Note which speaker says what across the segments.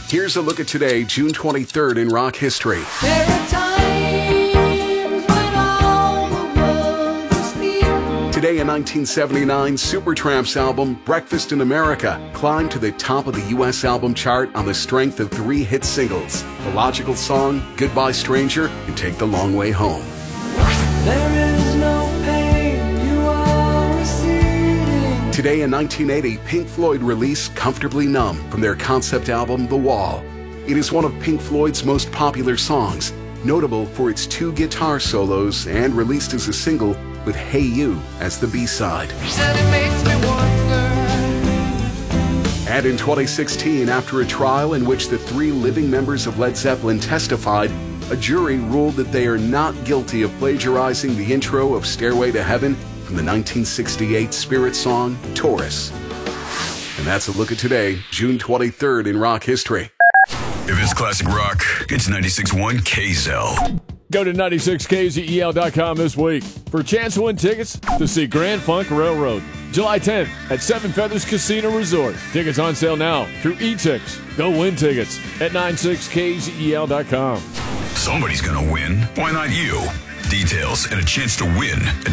Speaker 1: Here's a look at today, June 23rd in rock history.
Speaker 2: There are times when all the world is near.
Speaker 1: Today in 1979, Supertramp's album Breakfast in America climbed to the top of the U.S. album chart on the strength of 3 hit singles: The Logical Song, Goodbye Stranger, and Take the Long Way Home.
Speaker 2: There is no pain you are receding.
Speaker 1: Today in 1980, Pink Floyd released Comfortably Numb from their concept album The Wall. It is one of Pink Floyd's most popular songs, notable for its 2 guitar solos and released as a single with Hey You as the B-side.
Speaker 2: And it makes me wonder.
Speaker 1: And in 2016, after a trial in which the 3 living members of Led Zeppelin testified, a jury ruled that they are not guilty of plagiarizing the intro of Stairway to Heaven from the 1968 Spirit song, Taurus. And that's a look at today, June 23rd in rock history.
Speaker 3: If it's classic rock, it's 96.1 KZEL.
Speaker 4: Go to 96kzel.com this week for a chance to win tickets to see Grand Funk Railroad, July 10th at Seven Feathers Casino Resort. Tickets on sale now through eTix. Go win tickets at 96kzel.com.
Speaker 3: Somebody's gonna win. Why not you? Details and a chance to win at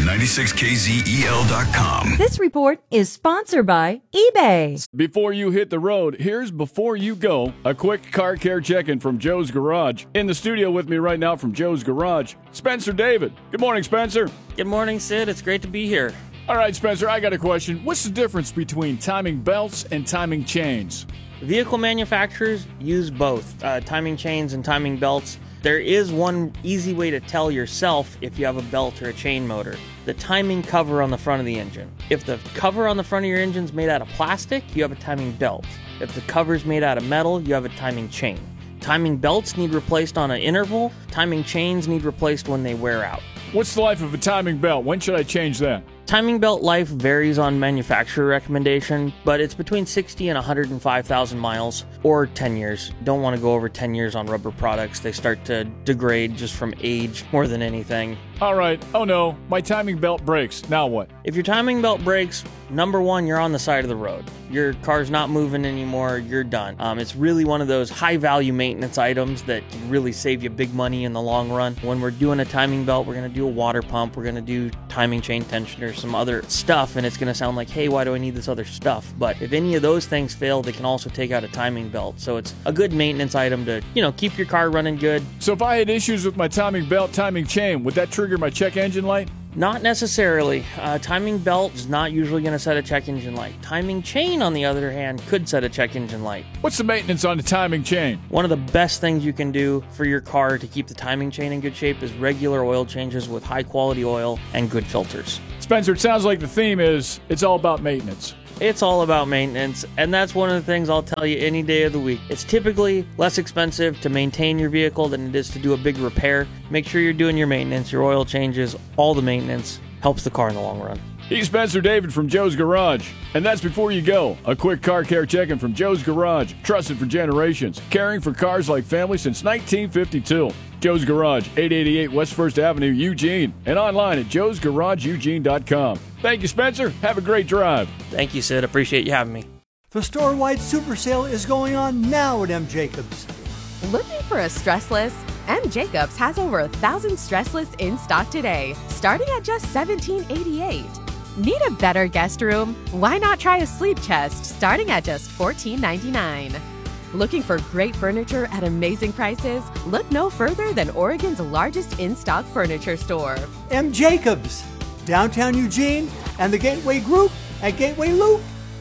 Speaker 3: 96kzel.com.
Speaker 5: This report is sponsored by eBay.
Speaker 4: Before you hit the road, here's Before You Go, a quick car care check-in from Joe's Garage. In the studio with me right now from Joe's Garage, Spencer David. Good morning, Spencer.
Speaker 6: Good morning, Sid. It's great to be here.
Speaker 4: All right, Spencer, I got a question. What's the difference between timing belts and timing chains?
Speaker 6: Vehicle manufacturers use both timing chains and timing belts. There is one easy way to tell yourself if you have a belt or a chain motor: the timing cover on the front of the engine. If the cover on the front of your engine is made out of plastic, you have a timing belt. If the cover is made out of metal, you have a timing chain. Timing belts need replaced on an interval. Timing chains need replaced when they wear out.
Speaker 4: What's the life of a timing belt? When should I change that?
Speaker 6: Timing belt life varies on manufacturer recommendation, but it's between 60 and 105,000 miles, or 10 years. Don't want to go over 10 years on rubber products. They start to degrade just from age more than anything.
Speaker 4: All right. Oh no, my timing belt breaks. Now what?
Speaker 6: If your timing belt breaks, number one, you're on the side of the road. Your car's not moving anymore. You're done. It's really one of those high-value maintenance items that can really save you big money in the long run. When we're doing a timing belt, we're going to do a water pump. We're going to do timing chain tensioner, some other stuff, and it's going to sound like, hey, why do I need this other stuff? But if any of those things fail, they can also take out a timing belt. So it's a good maintenance item to, keep your car running good.
Speaker 4: So if I had issues with my timing belt, timing chain, would that trigger my check engine light?
Speaker 6: Not necessarily. Timing belt is not usually going to set a check engine light. Timing chain, on the other hand, could set a check engine light.
Speaker 4: What's the maintenance on the timing chain?
Speaker 6: One of the best things you can do for your car to keep the timing chain in good shape is regular oil changes with high quality oil and good filters.
Speaker 4: Spencer, it sounds like the theme is it's all about maintenance.
Speaker 6: It's all about maintenance, and that's one of the things I'll tell you any day of the week. It's typically less expensive to maintain your vehicle than it is to do a big repair. Make sure you're doing your maintenance, your oil changes, all the maintenance helps the car in the long run.
Speaker 4: He's Spencer David from Joe's Garage. And that's Before You Go, a quick car care check-in from Joe's Garage, trusted for generations, caring for cars like family since 1952. Joe's Garage, 888 West 1st Avenue, Eugene, and online at joesgarageeugene.com. Thank you, Spencer. Have a great drive.
Speaker 6: Thank you, Sid. Appreciate you having me.
Speaker 7: The store-wide super sale is going on now at M. Jacobs.
Speaker 8: Looking for a stressless? M. Jacobs has over 1,000 stressless in stock today, starting at just $17.88. Need a better guest room? Why not try a sleep chest starting at just $14.99? Looking for great furniture at amazing prices? Look no further than Oregon's largest in-stock furniture store.
Speaker 7: M. Jacobs, downtown Eugene, and the Gateway Group at Gateway Loop.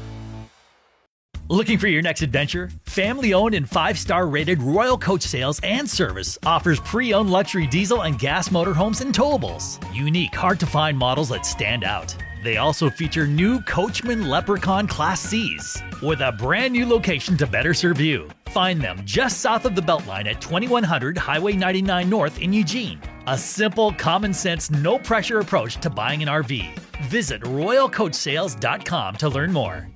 Speaker 9: Looking for your next adventure? Family-owned and 5-star rated Royal Coach Sales and Service offers pre-owned luxury diesel and gas motorhomes and towables. Unique, hard-to-find models that stand out. They also feature new Coachman Leprechaun Class Cs with a brand new location to better serve you. Find them just south of the Beltline at 2100 Highway 99 North in Eugene. A simple, common-sense, no-pressure approach to buying an RV. Visit RoyalCoachSales.com to learn more.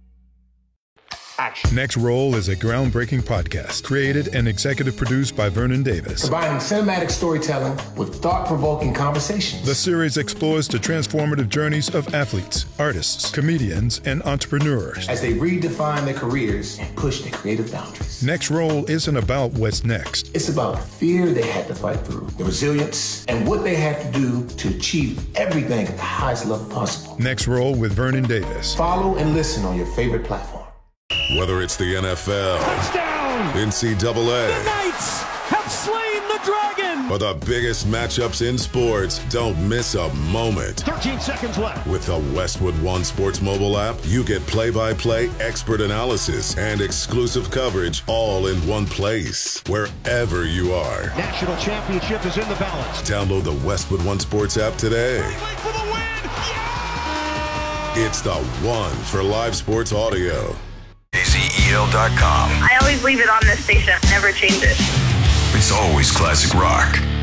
Speaker 10: Next Roll is a groundbreaking podcast created and executive produced by Vernon Davis.
Speaker 11: Combining cinematic storytelling with thought-provoking conversations.
Speaker 10: The series explores the transformative journeys of athletes, artists, comedians, and entrepreneurs
Speaker 11: as they redefine their careers and push their creative boundaries.
Speaker 10: Next Roll isn't about what's next.
Speaker 11: It's about fear they had to fight through, the resilience, and what they had to do to achieve everything at the highest level possible.
Speaker 10: Next Roll with Vernon Davis.
Speaker 11: Follow and listen on your favorite platform.
Speaker 12: Whether it's the NFL,
Speaker 13: touchdown,
Speaker 12: NCAA,
Speaker 13: the Knights have slain the dragon,
Speaker 12: or the biggest matchups in sports, don't miss a moment.
Speaker 13: 13 seconds left.
Speaker 12: With the Westwood One Sports mobile app, you get play-by-play, expert analysis, and exclusive coverage all in one place, wherever you are.
Speaker 13: National championship is in the balance.
Speaker 12: Download the Westwood One Sports app today.
Speaker 13: For the win. Yeah!
Speaker 12: It's the one for live sports audio.
Speaker 3: AZEL.com.
Speaker 14: I always leave it on this station. Never change it.
Speaker 3: It's always classic rock.